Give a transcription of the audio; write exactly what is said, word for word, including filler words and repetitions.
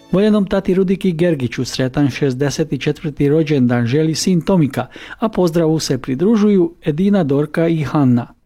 Voljenom tati Rudiki Gergiću sretan šezdeset četvrti rođendan želi sin Tomika, a pozdravu se pridružuju Edina, Dorka i Hanna.